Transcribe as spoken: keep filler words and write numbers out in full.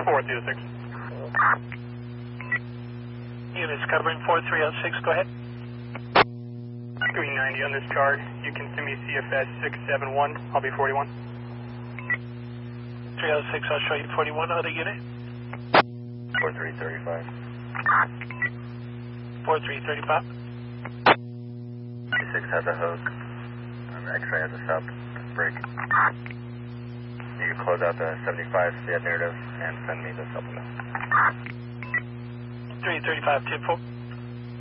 four three oh six. Units covering four three oh six, go ahead. three ninety on this chart. You can send me C F S six seven one. I'll be forty-one. three oh six, I'll show you forty-one. Other unit? four three thirty-five. four three thirty-five. T six has a hook. Um, X-ray has a sub break. You can close out the seventy-five, the narrative, and send me the supplement. three thirty-five, ten four.